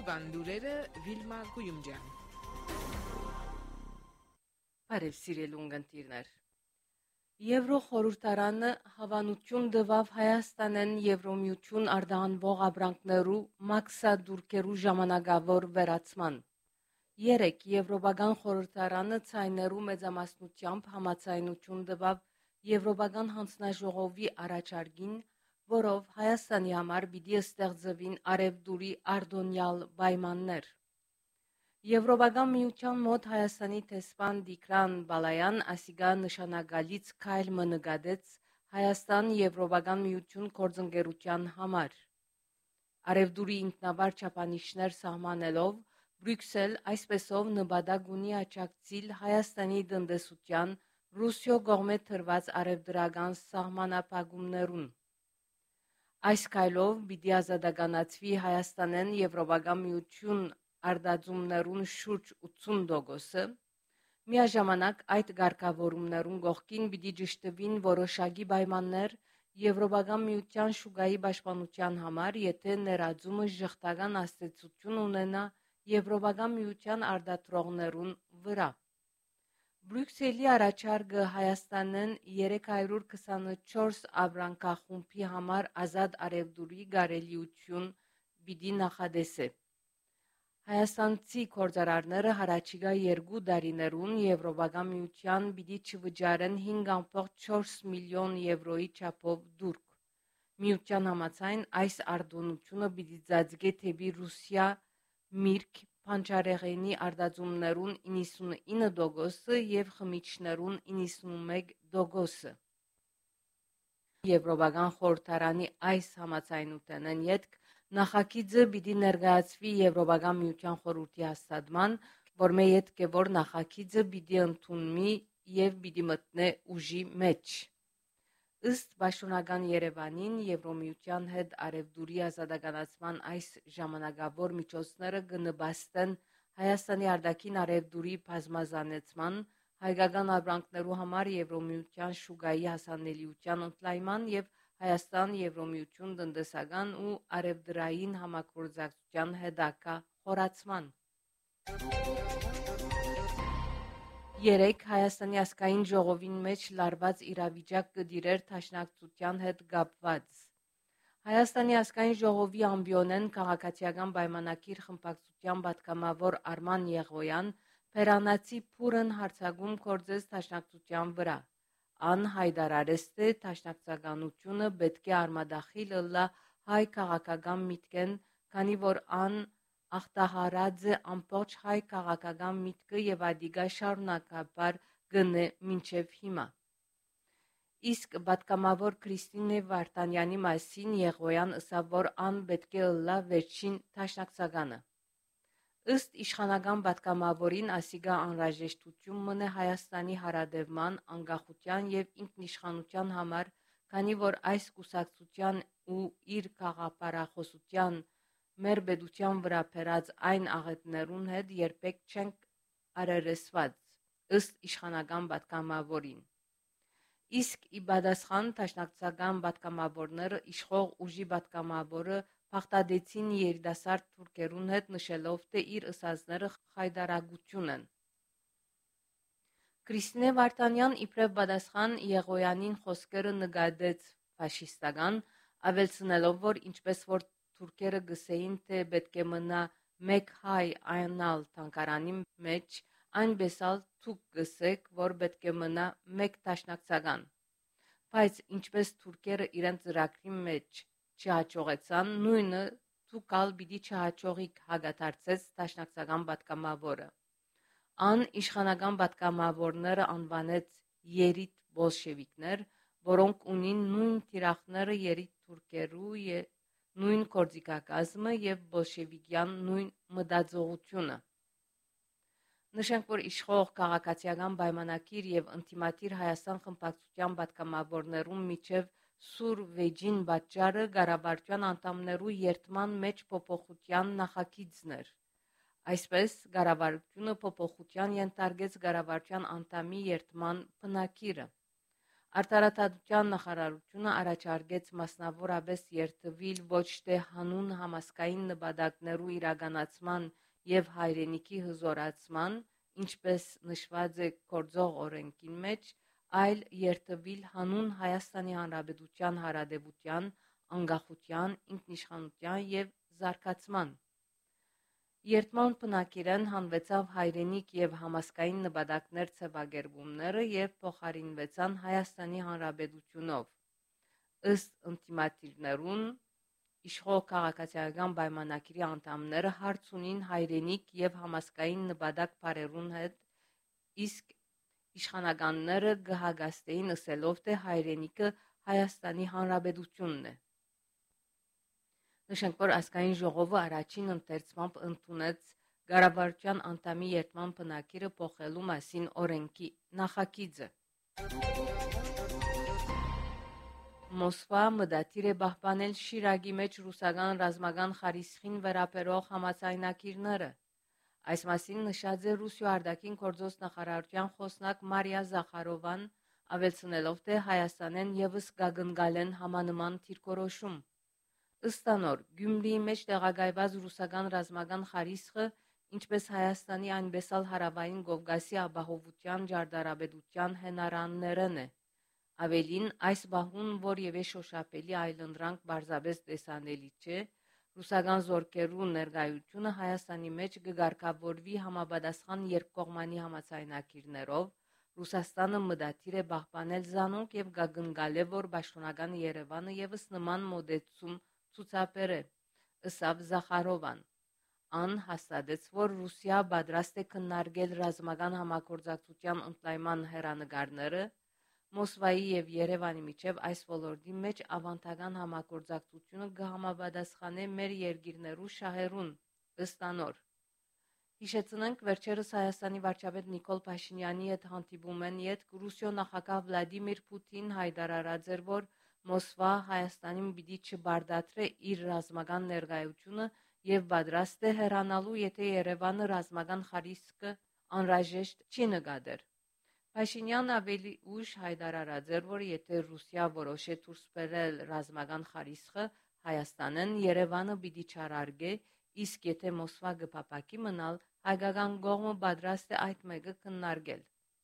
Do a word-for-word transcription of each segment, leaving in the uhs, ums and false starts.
Օրվան լուրերը Վիլմա Գույումջյան։ Բարև սիրելի ունգընտիրներ։ Եվրոխորհրդարանը հավանություն տվավ Հայաստանեն Եվրոմիություն արտահանվող ապրանքներու մաքսադուրքերու ժամանակավոր վերացման։ Երեք Եվրոպական խորհրդարանը ցայներու մեծամասնությամբ համաձայնություն տվավ Եվրոպական հանձնաժողովի առաջարկին, որով Հայաստանի համար պիտի ստեղծվին արևդուրի արտոնյալ պայմաններ։ Եվրոպական միության մոտ Հայաստանի տեսփան Տիգրան Բալայան ասիգա նշանակալից քայլ մնկադեց Հայաստան Եվրոպական միություն գործընկերության համար։ Արևդուրի ինքնավար չափանիշներ սահմանելով Բրյուսել այսպեսով նպատակ ունի աջակցել Հայաստանի տնտեսության Ռուսիո կողմէ տրված արևդրական սահմանափակումներուն։ Այս քայլով պիտի ազատականացվի Հայաստանեն Եվրոպական միություն արտադրումներուն շուրջ ութսուն տոկոսը, միաժամանակ այդ կարգավորումներուն կողքին պիտի ճշտվին որոշակի պայմաններ Եվրոպական միության շուկայի պաշտպանության համար, եթե ներածումը ժխտական ազդեցություն ունենա Եվրոպական միության արտադրողներուն վրա։ Բրյուսելի առաջարկը Հայաստանեն երեք հարյուր քսանչորս ապրանքախումբի համար ազատ արևդուրի կարելիություն պիտի նախադեսե։ Հայաստանցի գործարարները հառաջիկա երկու տարիներուն Եվրոպական միության պիտի չվճարեն հինգ կoma չորս միլիոն եվրոյի չափով դուրք։ Միության համաձայն այս արտոնությունը պիտի ծածկե թեպի Ռուսիա միրգ բանջարեղենի արտադրումներուն իննսունինը տոկոսը եւ խմիչքներուն իննսունմեկ տոկոսը։ Եվրոպական խորհրդարանի այս համաձայնութենեն ետք նախագիծը պիտի ներկայացվի Եվրոպական միության խորհրդի հաստատման, որմե ետք է որ նախագիծը պիտի ընդունվի եւ պիտի մտնե ուժի մեջ։ Ըստ պաշտոնական Երևանին Եվրոմիության հետ արևդուրի ազատականացման այս ժամանակավոր միջոցները կնպաստեն Հայաստանի արտաքին արևդուրի բազմազանեցման, հայկական ապրանքներու համար Եվրոմիության շուկայի հասանելիության ընդլայնման եւ Հայաստան Եվրոմիություն տնտեսական ու արևդրային համագործակցության հետագա խորացման։ Երեք Հայաստանի ազգային ժողովին մեջ լարված իրավիճակ կդիրեր դաշնակցության հետ կապված։ Հայաստանի ազգային ժողովի ամբիոնեն քաղաքացիական պայմանագիր խմբակցության պատգամավոր Արման Եղոյան Փերանացի փուրն հարցակում գործեց դաշնակցության վրա։ Ան հայտարարեց, թե դաշնակցականությունը պետք է արմատախիլ ըլլա հայ քաղաքական միտքեն, քանի որ ան ախտահարած է ամբողջ հայ քաղաքական միտքը եւ ադիգա շարունակաբար գնե մինչեւ հիմա։ Իսկ պատգամավոր Քրիստինե Վարդանյանի մասին Եղոյան ըսավ, որ ան պետք է ըլլա վերջին դաշնակցականը։ Ըստ իշխանական պատգամավորին ասիգա անհրաժեշտություն մնե Հայաստանի հարադևման, անկախության եւ ինքնիշխանության համար, քանի որ այս կուսակցության ու իր գաղափարախոսության մեր պետության վրա բերած այն աղետներուն հետ երբեք չենք արերեսված, ըստ իշխանական պատգամավորին։ Իսկ ի պատասխան դաշնակցական պատգամավորները իշխող ուժի պատգամավորը փախտադեցին երիտասարդ թուրքերուն հետ, նշելով, թե իր ըսածները խայտարակություն են։ Քրիստինե Վարդանյան իբրև պատասխան Եղոյանին խոսքերը նկատեց ֆաշիստական, ավելցնելով, որ ինչպես որ թուրքերը գսեին, թե պետք է մնա մեկ հայ այնալ թանկարանի մեջ, այնպես ալ թուք գսեք, որ պետք է մնա մեկ դաշնակցական։ Բայց ինչպես թուրքերը իրենց ծրագրի մեջ չհաջողեցան, նույնը թուք ալ պիտի չհաջողիկ, հագադարձեց դաշնակցական պատգամավորը։ Ան իշխանական պատգամավորները անվանեց երիտ բոլշևիկներ, որոնք ունին նույն թիրախները երիտ թուրքերու եւ նույն գործիքակազմը եւ բոլշևիկյան նույն մտածողությունը։ Նշենք, որ իշխող քաղաքացիական պայմանագիր եւ ինտիմատիր Հայաստան խմբակցության պատգամավորներուն միջև սուր վեճին պատճառը կառավարության անդամներու երթման մեջ փոփոխության նախագիծն էր։ Այսպես կառավարությունը փոփոխության ենթարկեց կառավարության անդամի երթման բնագիրը։ Արտարադատության նախարարությունը առաջարկեց մասնավորապես երթվիլ ոչ թե հանուն համասկային նպատակներու իրականացման եւ հայրենիքի հզորացման, ինչպես նշված է գործող օրենքին մեջ, այլ երթվիլ հանուն Հայաստանի Հանրապետության հարադեպության, անկախության, ինքնիշխանության եւ զարգացման։ Երթման բնակիրեն հանվեցավ հայրենիք եւ համասկային նպատակներ ցավագերբումները եւ փոխարինվեցան Հայաստանի Հանրապետությունով։ Ըստ ինտիմատիվներուն իշխող քաղաքացիական պայմանագրի անդամները հարց ունին հայրենիք եւ համասկային նպատակ բարերուն հետ, իսկ իշխանականները գահագաստեին ըսելով թե հայրենիքը Հայաստանի Հանրապետությունն է։ Նշենք, որ ազգային ժողովը առաջին ընթերցմամբ ընդունեց կառավարության անդամի երթման բնակիրը փոխելու մասին օրենքի նախագիծը։ Մոսկվա մտադիր է պահպանել Շիրակի մեջ ռուսական ռազմական խարիսխին վերաբերող համաձայնագիրները։ Այս մասին նշած է Ռուսիա արտաքին գործոս նախարարության խոսնակ Մարիա Զախարովան, ավելցնելով, թե Հայաստանեն եւս կգնկալեն համանման դիրքորոշում։ Ըստ անոր, Գյումրիի մեջ տեղակայված ռուսական ռազմական խարիսխը, ինչպես Հայաստանի, այնպես էլ Հարավային Կովկասի ապահովության ջարդարաբեդության հենարաններն է։ Ավելին, այս բահուն որևէ շոշափելի այլընտրանք բարձրապես տեսանելի չէ, ռուսական զորքերու ներկայությունը Հայաստանի մեջ կգարկավորվի համապատասխան երկկողմանի համաձայնագիրներով, Ռուսաստանը մտադիր է պահպանել զանոնք եւ կգնկալե, որ պաշտոնական Երևանը եւս նման մոդեցում ցուցաբերե, ըսավ Զախարովան։ Ան հաստատեց, որ Ռուսիա պատրաստ է քննարկել ռազմական համագործակցության ընդլայնման հեռանկարները, Մոսկվայի եւ Երևանի միջև այս ոլորտի մեջ ավանդական համագործակցությունը կհամապատասխանե մեր երկիրներու շահերուն, ըստ անոր։ Հիշեցնենք, վերջերս Հայաստանի վարչապետ Նիկոլ Փաշինյանի հետ հանդիպում են ետք Ռուսիո նախագահ Վլադիմիր Պուտին հայտարարած էր, որ Մոսկվա Հայաստանին պիտի չբարդատրե իր ռազմական ներկայությունը եւ պատրաստ է հեռանալու, եթե Երևանը ռազմական խարիսքը անհրաժեշտ չի նկատեր։ Փաշինյանը ավելի ուշ հայտարարած էր, որ եթե Ռուսիա որոշե դուրս բերել ռազմական խարիսխը Հայաստանեն, Երևանը պիտի չարարգե, իսկ եթե Մոսկվա կփապակի մնալ, հայկական կողմը պատրաստ է այդ մեկը քննարկել։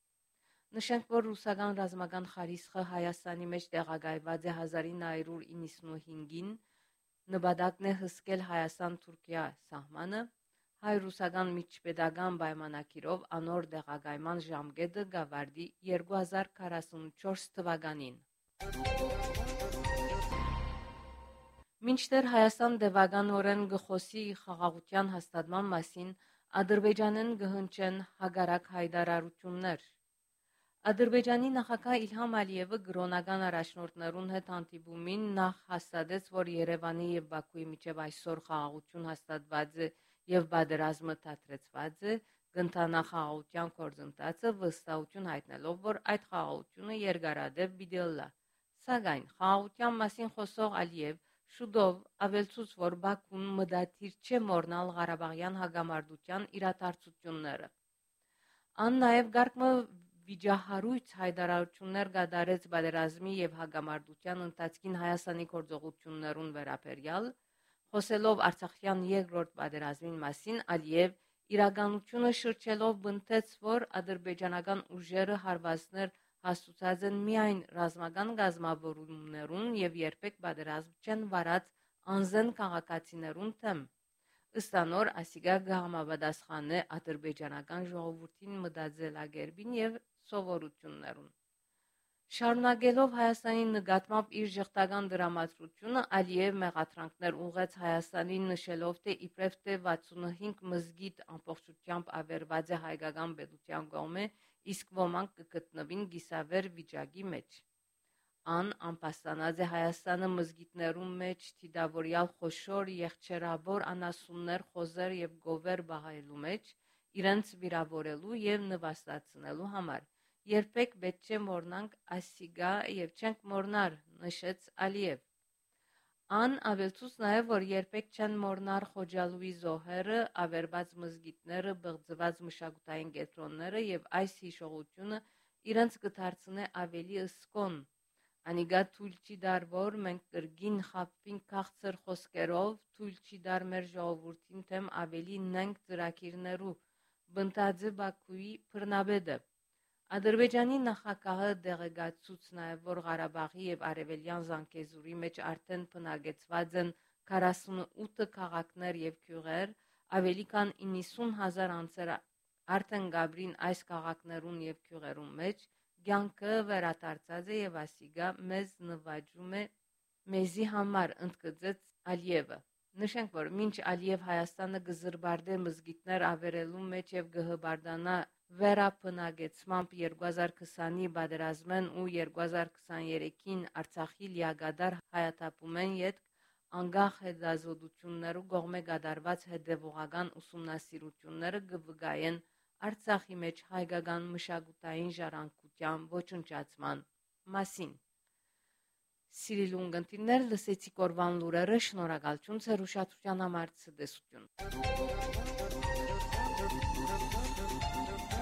Նշենք, որ ռուսական ռազմական խարիսխը Հայաստանի մեջ տեղակայված է հազար ինը հարյուր իննսունհինգին, նպատակն է հսկել Հայաստան-Թուրքիա սահմանը, հայ-ռուսական միջպետական պայմանագիրով անոր տեղակայման ժամկետը կավարտի երկու հազար քառասունուչորս թվականին։ Մինչդեռ Հայաստան դեպականորեն գխոսի խաղաղության հաստատման մասին, Ադրբեջանեն կհնչեն հակառակ հայտարարություններ։ Ադրբեջանի նախագահ Իլհամ Ալիևը գրոնական առաջնորդներուն հետ հանդիպումին նախ հաստատեց, որ Երևանի եւ Բաքուի միջև այսօր խաղաղություն հաստատված է եւ պատերազմը դադրեցված է, կընթանա խաղաղության գործընթացը, վստահություն հայտնելով, որ այդ խաղաղությունը երկարատև պիտի լա։ Սակայն խաղաղության մասին խոսող Ալիև շուտով ավելցուց, որ Բաքուն մտադիր չէ մոռնալ Ղարաբաղյան հակամարտության իրադարձությունները։ Ան նաեւ գարկմը վիճահարույց հայտարարություններ կատարեց պատերազմի եւ հակամարտության ընթացքին Հայաստանի գործողություններուն վերաբերյալ, խոսելով Արցախյան երկրորդ պատերազմին մասին, Ալիև իրականությունը շրջելով բնթեց, որ ադրբեջանական ուժերը հարվածներ հաստուցած են միայն ռազմական գազམ་ավորումներուն եւ երբեք պատերազմ չեն վարած անզեն քաղաքացիներուն թեմ։ Ըստ անոր, ասիգա կհամապատասխանե ադրբեջանական ժողովրդին մտածելակերպին եւ սովորություններուն։ Շարունակելով Հայաստանի նկատմամբ իր ժխտական դրամատրությունը, Ալիև մեղադրանքներ ուղղեց Հայաստանին, նշելով, թե իբրև թե վաթսունհինգ մզգիթ ամբողջությամբ ավերված է հայկական պետության կողմէ, իսկ ոմանք կգտնվին գիսավեր վիճակի մեջ։ Ան անպաստանած է Հայաստանը մզգիթներում մեջ թիդավորյալ խոշոր եղջերավոր անասուններ, խոզեր եւ գովեր բահայելու մեջ, իրենց վիրավորելու եւ նվաստացնելու համար։ Երբեք պետք չէ մոռնանք ասիգա եւ չենք մոռնար, նշեց Ալիև։ Ան ավելցուց նաեւ, որ երբեք չեն մոռնար Խոջալուի զոհերը, ավերված մզգիթները, բղձված մշակութային կենտրոնները եւ այս հիշողությունը իրենց կդարձնե ավելի ըսկոն։ Անիգա թույլ չի դար, որ մենք կրգին խապվինք քաղցր խոսքերով, թույլ չի դար մեր ժողովրդին թեմ ավելի նենք ծրագիրներու, բնտաձը Բաքուի բռնաբեդը։ Ադրբեջանի նախագահը դեղեկացուց նաև, որ Ղարաբաղի եւ Արևելյան Զանգեզուրի մեջ արդեն բնակեցված են քառասունութ քաղաքներ եւ գյուղեր, ավելի քան իննսուն հազար անձեր արդեն գաբրին այս քաղաքներուն եւ գյուղերուն մեջ, կյանքը վերադարձած է եւ ասիգա մեզ նվաճում է մեզի համար, ընդգծեց Ալիևը։ Նշենք, որ մինչ Ալիև Հայաստանը գզրբարդե մզգիթներ ավերելու մեջ եւ գհբարդանա վերապնագեցմամբ երկու հազար քսանի բادرազմեն ու երկու հազար քսաներեքին Արցախի լիագադար հայաթափումեն յետ անգախ հետազոտություններու կողմէ կատարված հետևողական ուսումնասիրությունները կվկայեն Արցախի մեջ հայկական մշակութային ժառանգության ոչնչացման մասին։ Սիրելի ունկնդիրներ, լսեցիք օրվան լուրերը, շնորհակալություն ձեր ուշադրության համար, ցտեսություն։